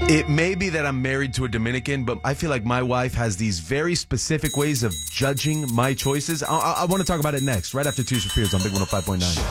It may be that I'm married to a Dominican, but I feel like my wife has these very specific ways of judging my choices. I want to talk about it next, right after Tears for Fears on Big 105.9.